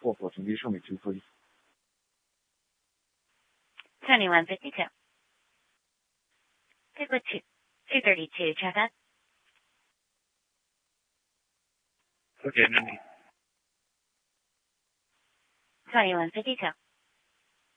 20 show me 2, please. 2152. Take with 232, traffic. Okay, 2152.